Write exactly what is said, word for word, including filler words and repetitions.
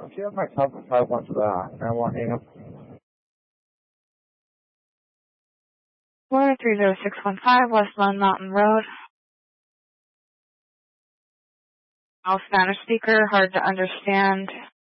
If you have my top five wants that, I want hang up. Florida three zero six one five, West Lone Mountain Road. All Spanish speaker, hard to understand.